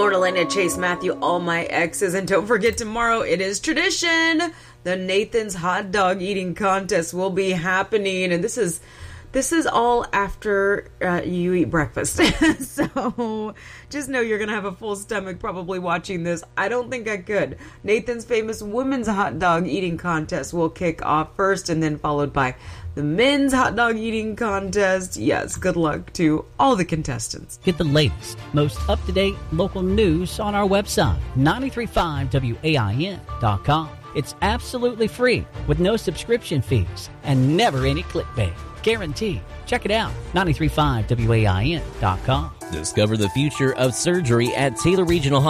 Lauren Elena, Chase Matthew, all my exes. And don't forget, tomorrow it is tradition. The Nathan's Hot Dog Eating Contest will be happening. And this is all after you eat breakfast. So just know you're going to have a full stomach probably watching this. I don't think I could. Nathan's famous women's hot dog eating contest will kick off first and then followed by the men's hot dog eating contest. Yes, good luck to all the contestants. Get the latest, most up-to-date local news on our website, 935wain.com. It's absolutely free with no subscription fees and never any clickbait. Guaranteed. Check it out, 935wain.com. Discover the future of surgery at Taylor Regional